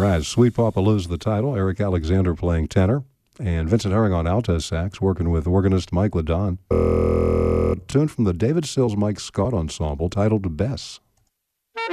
right, Sweet Papa Lou's the title. Eric Alexander playing tenor, and Vincent Herring on alto sax, working with organist Mike Ladon. Tune from the David Sills Mike Scott Ensemble titled Bess.